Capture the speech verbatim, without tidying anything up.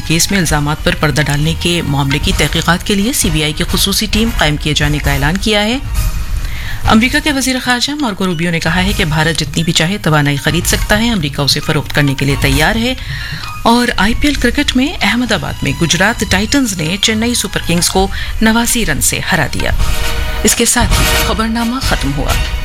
Case में इल्जामात पर पर्दा डालने के मामले की तहकीकात के लिए सीबीआई की खुसूसी टीम कायम किए जाने का ऐलान किया है। अमेरिका के वजीर खारजा मार्को रूबियो ने कहा है कि भारत जितनी भी चाहे तवानाई खरीद सकता है, अमेरिका उसे फरोख्त करने के लिए तैयार है। और आईपीएल क्रिकेट में अहमदाबाद में गुजरात टाइटंस ने चेन्नई सुपर किंग्स को नवासी रन से हरा दिया। इसके साथ ही खबरनामा खत्म हुआ।